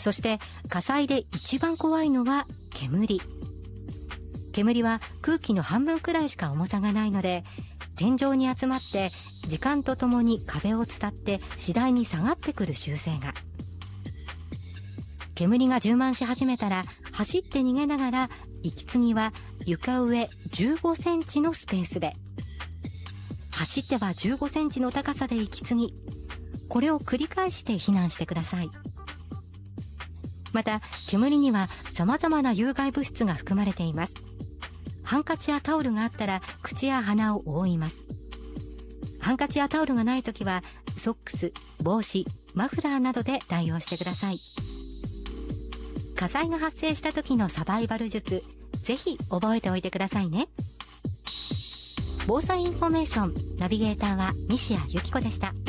そして火災で一番怖いのは煙。煙は空気の半分くらいしか重さがないので、天井に集まって時間とともに壁を伝って次第に下がってくる習性が。煙が充満し始めたら走って逃げながら、息継ぎは床上15センチのスペースで、走っては15センチの高さで息継ぎ、これを繰り返して避難してください。また煙には様々な有害物質が含まれています。ハンカチやタオルがあったら口や鼻を覆います。ハンカチやタオルがないときはソックス、帽子、マフラーなどで代用してください。火災が発生した時のサバイバル術、ぜひ覚えておいてくださいね。防災インフォメーションナビゲーターは西谷由紀子でした。